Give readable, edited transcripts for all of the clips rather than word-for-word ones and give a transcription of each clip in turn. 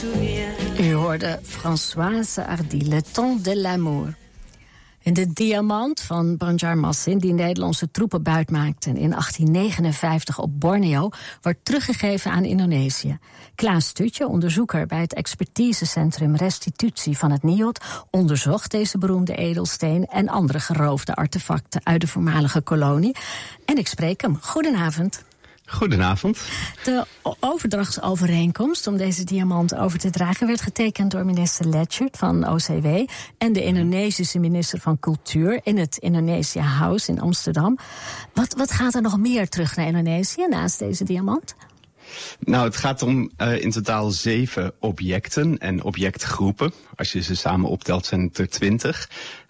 U hoorde Françoise Hardy, Le Temps de l'Amour. En de diamant van Banjarmasin, die Nederlandse troepen buitmaakten in 1859 op Borneo, wordt teruggegeven aan Indonesië. Klaas Stutje, onderzoeker bij het expertisecentrum Restitutie van het NIOD, onderzocht deze beroemde edelsteen en andere geroofde artefacten uit de voormalige kolonie. En ik spreek hem. Goedenavond. Goedenavond. De overdrachtsovereenkomst om deze diamant over te dragen werd getekend door minister Letchert van OCW en de Indonesische minister van Cultuur in het Indonesia House in Amsterdam. Wat gaat er nog meer terug naar Indonesië naast deze diamant? Nou, het gaat om in totaal 7 objecten en objectgroepen. Als je ze samen optelt zijn het er 20.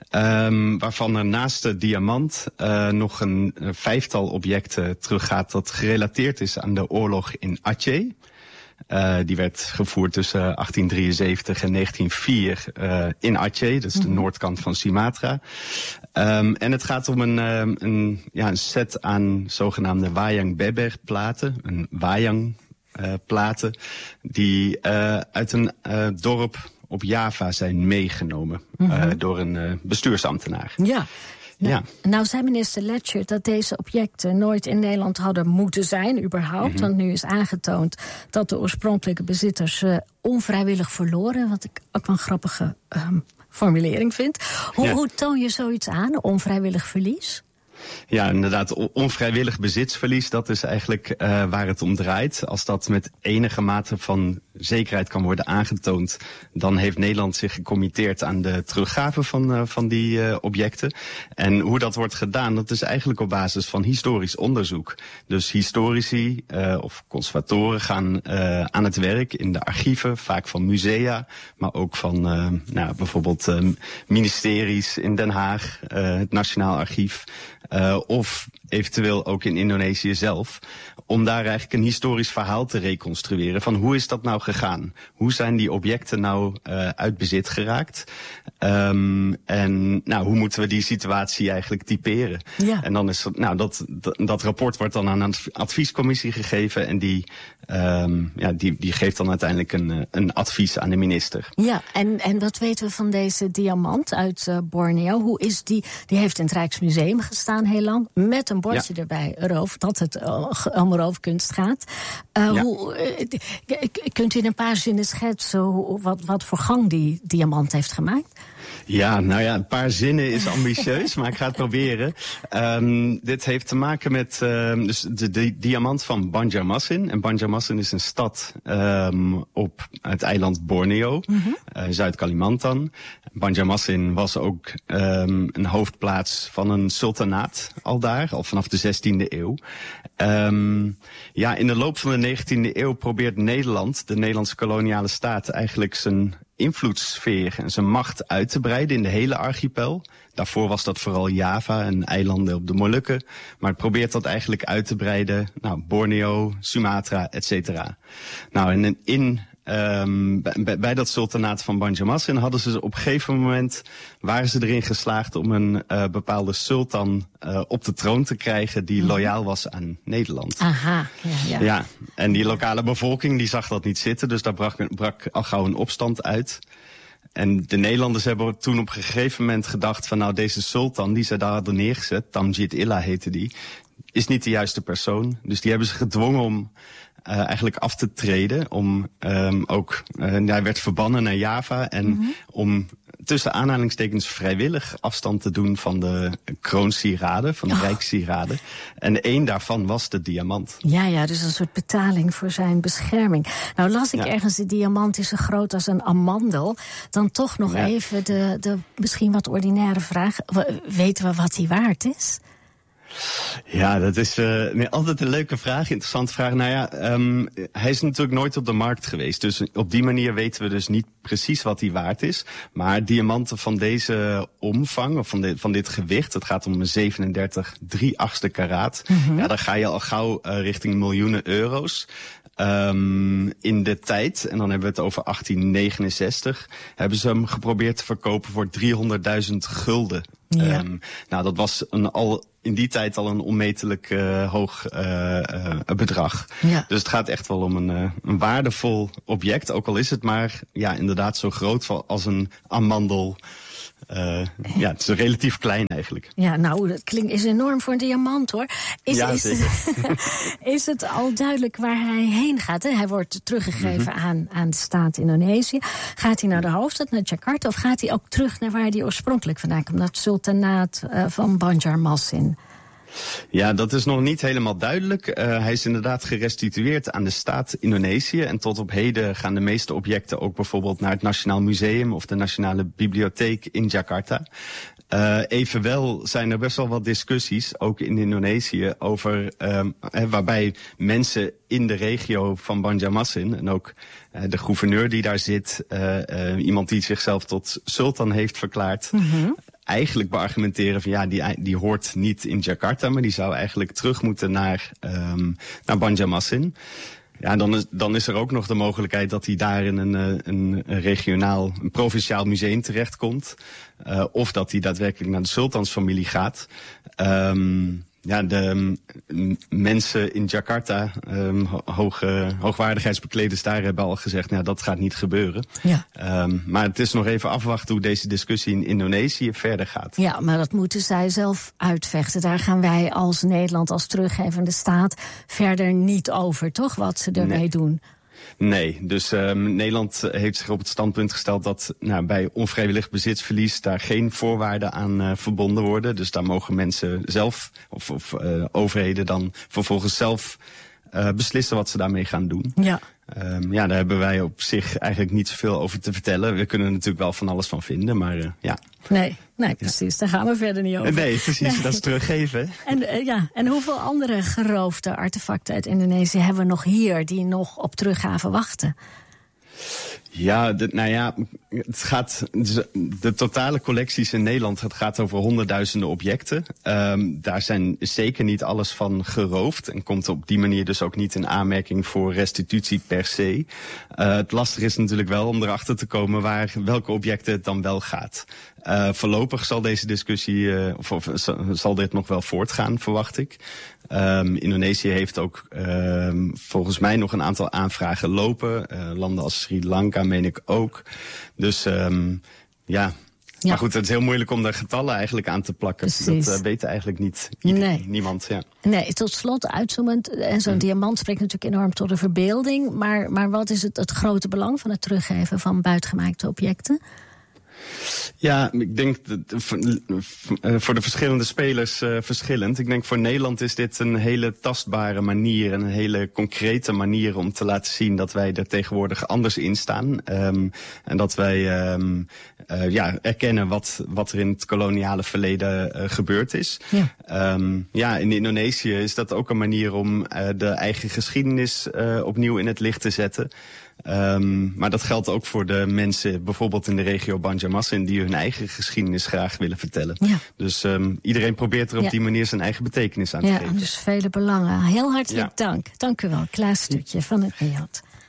Waarvan er naast de diamant nog een 5-tal objecten teruggaat dat gerelateerd is aan de oorlog in Aceh. Die werd gevoerd tussen 1873 en 1904 in Aceh, dat is de noordkant van Sumatra. En het gaat om een set aan zogenaamde wayang beber platen, een wayang platen, die uit een dorp op Java zijn meegenomen door een bestuursambtenaar. Ja. Nou zei minister Letchert dat deze objecten nooit in Nederland hadden moeten zijn, überhaupt. Want nu is aangetoond dat de oorspronkelijke bezitters onvrijwillig verloren. Wat ik ook wel een grappige formulering vind. Hoe toon je zoiets aan, onvrijwillig verlies? Ja, inderdaad, onvrijwillig bezitsverlies, dat is eigenlijk waar het om draait. Als dat met enige mate van zekerheid kan worden aangetoond, dan heeft Nederland zich gecommitteerd aan de teruggave van die objecten. En hoe dat wordt gedaan, dat is eigenlijk op basis van historisch onderzoek. Dus historici of conservatoren gaan aan het werk in de archieven, vaak van musea, maar ook van bijvoorbeeld ministeries in Den Haag, het Nationaal Archief. Of eventueel ook in Indonesië zelf, om daar eigenlijk een historisch verhaal te reconstrueren van hoe is dat nou gegaan? Hoe zijn die objecten nou uit bezit geraakt? En hoe moeten we die situatie eigenlijk typeren? Ja. En dan is dat rapport wordt dan aan een adviescommissie gegeven en die geeft dan uiteindelijk een advies aan de minister. Ja, en wat weten we van deze diamant uit Borneo? Hoe is die heeft in het Rijksmuseum gestaan heel lang, met een bordje erbij, dat het om roofkunst gaat. Kunt u in een paar zinnen schetsen wat voor gang die diamant heeft gemaakt? Ja, een paar zinnen is ambitieus, maar ik ga het proberen. Dit heeft te maken met dus de diamant van Banjarmasin. En Banjarmasin is een stad op het eiland Borneo, Zuid-Kalimantan. Banjarmasin was ook een hoofdplaats van een sultanaat al daar, al vanaf de 16e eeuw. In de loop van de 19e eeuw probeert Nederland, de Nederlandse koloniale staat, eigenlijk zijn invloedssfeer en zijn macht uit te breiden in de hele archipel. Daarvoor was dat vooral Java en eilanden op de Molukken. Maar het probeert dat eigenlijk uit te breiden. Borneo, Sumatra, et cetera. Bij dat sultanaat van Banjarmasin hadden ze op een gegeven moment, waren ze erin geslaagd om een bepaalde sultan op de troon te krijgen die loyaal was aan Nederland. Aha, ja. En die lokale bevolking die zag dat niet zitten, dus daar brak al gauw een opstand uit. En de Nederlanders hebben toen op een gegeven moment gedacht van deze sultan die ze daar hadden neergezet, Tamjid Illa heette die, is niet de juiste persoon. Dus die hebben ze gedwongen om eigenlijk af te treden. Hij werd verbannen naar Java en om tussen aanhalingstekens vrijwillig afstand te doen van de kroonsieraden, van de rijkssieraden. En één daarvan was de diamant. Ja, dus een soort betaling voor zijn bescherming. Nou las ik ergens, de diamant is zo groot als een amandel. Dan toch nog even de misschien wat ordinaire vraag. Weten we wat die waard is? Ja, dat is altijd een leuke vraag, interessante vraag. Hij is natuurlijk nooit op de markt geweest. Dus op die manier weten we dus niet precies wat hij waard is. Maar diamanten van deze omvang, of van dit gewicht, het gaat om een 37 3/8 karaat. Ja, dan ga je al gauw richting miljoenen euro's. In de tijd, en dan hebben we het over 1869... hebben ze hem geprobeerd te verkopen voor 300.000 gulden. Ja. Nou, dat was in die tijd al een onmetelijk hoog bedrag. Ja. Dus het gaat echt wel om een waardevol object. Ook al is het maar inderdaad zo groot als een amandel. Het is relatief klein eigenlijk. Ja, nou, dat is enorm voor een diamant, hoor. Is het al duidelijk waar hij heen gaat? Hè? Hij wordt teruggegeven aan de staat Indonesië. Gaat hij naar de hoofdstad, naar Jakarta? Of gaat hij ook terug naar waar hij oorspronkelijk vandaan komt? Naar het sultanaat van Banjarmasin? Ja, dat is nog niet helemaal duidelijk. Hij is inderdaad gerestitueerd aan de staat Indonesië. En tot op heden gaan de meeste objecten ook bijvoorbeeld naar het Nationaal Museum of de Nationale Bibliotheek in Jakarta. Evenwel zijn er best wel wat discussies, ook in Indonesië, over waarbij mensen in de regio van Banjarmasin en ook de gouverneur die daar zit, iemand die zichzelf tot sultan heeft verklaard, eigenlijk beargumenteren van die hoort niet in Jakarta, maar die zou eigenlijk terug moeten naar Banjarmasin. Ja, dan is er ook nog de mogelijkheid dat hij daar in een provinciaal museum terechtkomt. Of dat hij daadwerkelijk naar de sultansfamilie gaat. De mensen in Jakarta, hoogwaardigheidsbekleders daar hebben al gezegd, dat gaat niet gebeuren. Ja. Maar het is nog even afwachten hoe deze discussie in Indonesië verder gaat. Ja, maar dat moeten zij zelf uitvechten. Daar gaan wij als Nederland, als teruggevende staat, verder niet over, toch? Wat ze ermee doen. Nee, dus Nederland heeft zich op het standpunt gesteld dat bij onvrijwillig bezitsverlies daar geen voorwaarden aan verbonden worden. Dus daar mogen mensen zelf of overheden dan vervolgens zelf beslissen wat ze daarmee gaan doen. Ja. Daar hebben wij op zich eigenlijk niet zoveel over te vertellen. We kunnen er natuurlijk wel van alles van vinden, maar ja. Nee, precies. Daar gaan we verder niet over. Nee, precies. Dat is teruggeven. En hoeveel andere geroofde artefacten uit Indonesië hebben we nog hier die nog op teruggave wachten? Ja, het gaat, de totale collecties in Nederland, het gaat over honderdduizenden objecten. Daar zijn zeker niet alles van geroofd en komt op die manier dus ook niet in aanmerking voor restitutie per se. Het lastige is natuurlijk wel om erachter te komen welke objecten het dan wel gaat. Voorlopig zal deze discussie, zal dit nog wel voortgaan, verwacht ik. Indonesië heeft ook volgens mij nog een aantal aanvragen lopen. Landen als Sri Lanka meen ik ook. Dus maar goed, het is heel moeilijk om daar getallen eigenlijk aan te plakken. Precies. Dat weet eigenlijk niet niemand. Ja. Nee, tot slot uitzoomend. En zo'n diamant spreekt natuurlijk enorm tot de verbeelding. Maar wat is het grote belang van het teruggeven van buitgemaakte objecten? Ja, ik denk voor de verschillende spelers verschillend. Ik denk voor Nederland is dit een hele tastbare manier, een hele concrete manier om te laten zien dat wij er tegenwoordig anders in staan. En dat wij erkennen wat er in het koloniale verleden gebeurd is. Ja. In Indonesië is dat ook een manier om de eigen geschiedenis opnieuw in het licht te zetten. Maar dat geldt ook voor de mensen bijvoorbeeld in de regio Banjarmasin die hun eigen geschiedenis graag willen vertellen. Ja. Dus iedereen probeert er op die manier zijn eigen betekenis aan te geven. Ja, dus vele belangen. Heel hartelijk dank. Dank u wel, Klaas Stutje van het NIAD.